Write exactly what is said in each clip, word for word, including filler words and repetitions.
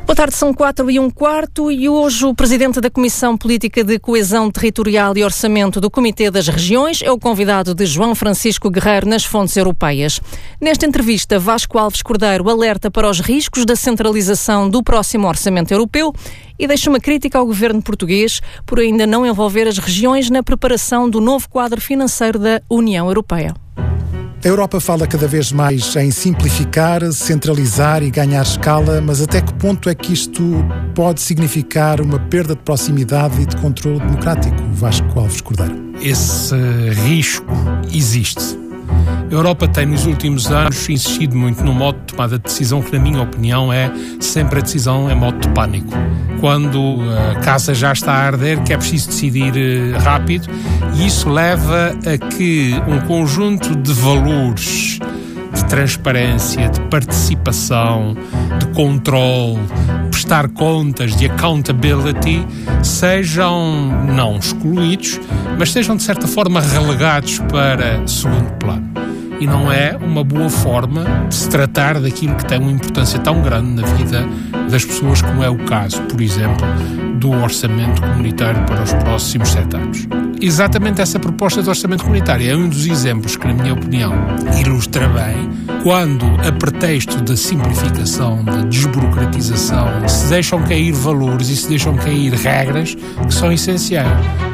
Boa tarde, são quatro e um quarto e hoje o Presidente da Comissão Política de Coesão Territorial e Orçamento do Comitê das Regiões é o convidado de João Francisco Guerreiro nas fontes europeias. Nesta entrevista, Vasco Alves Cordeiro alerta para os riscos da centralização do próximo Orçamento Europeu e deixa uma crítica ao governo português por ainda não envolver as regiões na preparação do novo quadro financeiro da União Europeia. A Europa fala cada vez mais em simplificar, centralizar e ganhar escala, mas até que ponto é que isto pode significar uma perda de proximidade e de controle democrático, Vasco Alves Cordeiro? Esse risco existe. A Europa tem, nos últimos anos, insistido muito no modo de tomada de decisão que, na minha opinião, é sempre a decisão em modo de pânico. Quando a casa já está a arder, que é preciso decidir rápido, e isso leva a que um conjunto de valores de transparência, de participação, de controle, prestar contas, de accountability, sejam não excluídos, mas sejam de certa forma relegados para segundo plano. E não é uma boa forma de se tratar daquilo que tem uma importância tão grande na vida das pessoas, como é o caso, por exemplo, do orçamento comunitário para os próximos sete anos. Exatamente essa proposta de orçamento comunitário é um dos exemplos que, na minha opinião, ilustra bem quando, a pretexto da simplificação, da desburocratização, se deixam cair valores e se deixam cair regras que são essenciais.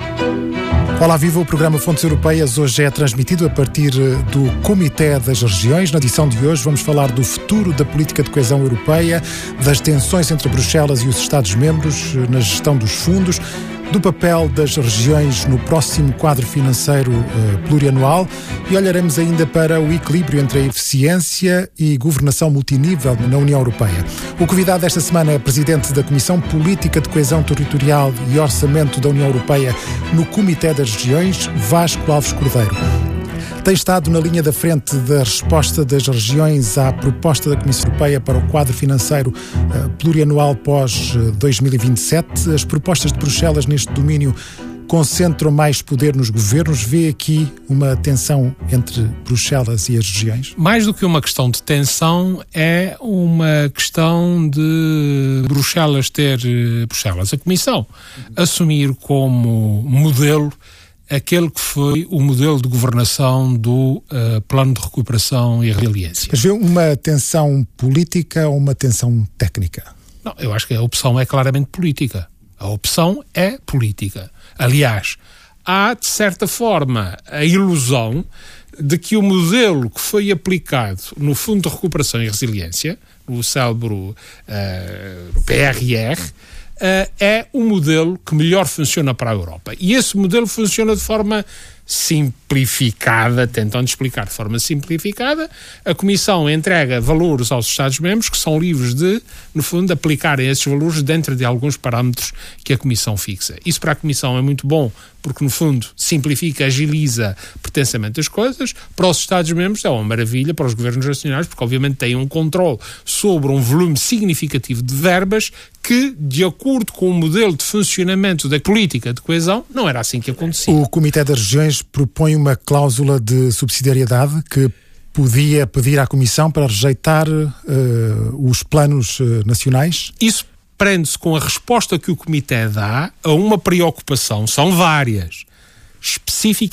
Olá, viva! O programa Fontes Europeias hoje é transmitido a partir do Comitê das Regiões. Na edição de hoje vamos falar do futuro da política de coesão europeia, das tensões entre Bruxelas e os Estados-membros na gestão dos fundos, do papel das regiões no próximo quadro financeiro uh, plurianual e olharemos ainda para o equilíbrio entre a eficiência e governação multinível na União Europeia. O convidado desta semana é Presidente da Comissão Política de Coesão Territorial e Orçamento da União Europeia no Comitê das Regiões, Vasco Alves Cordeiro. Tem estado na linha da frente da resposta das regiões à proposta da Comissão Europeia para o quadro financeiro uh, plurianual pós dois mil e vinte e sete. As propostas de Bruxelas neste domínio concentram mais poder nos governos. Vê aqui uma tensão entre Bruxelas e as regiões? Mais do que uma questão de tensão, é uma questão de Bruxelas ter, Bruxelas, a Comissão, assumir como modelo aquele que foi o modelo de governação do uh, Plano de Recuperação e Resiliência. Mas vê uma tensão política ou uma tensão técnica? Não, eu acho que a opção é claramente política. A opção é política. Aliás, há, de certa forma, a ilusão de que o modelo que foi aplicado no Fundo de Recuperação e Resiliência, o célebre uh, P R R, Uh, é o modelo que melhor funciona para a Europa. E esse modelo funciona de forma simplificada, tentando explicar de forma simplificada. A Comissão entrega valores aos Estados-membros que são livres de, no fundo, aplicarem esses valores dentro de alguns parâmetros que a Comissão fixa. Isso para a Comissão é muito bom, porque, no fundo, simplifica, agiliza pertencimento das coisas. Para os Estados-membros é uma maravilha, para os governos nacionais, porque, obviamente, têm um controle sobre um volume significativo de verbas que, de acordo com o modelo de funcionamento da política de coesão, não era assim que acontecia. O Comitê das Regiões propõe uma cláusula de subsidiariedade que podia pedir à Comissão para rejeitar uh, os planos uh, nacionais? Isso prende-se com a resposta que o Comitê dá a uma preocupação, são várias, específica